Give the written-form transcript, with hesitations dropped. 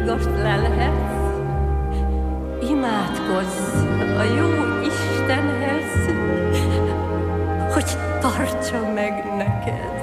most lelhetsz, imádkozz a jó Istenhez, hogy tartsa meg neked.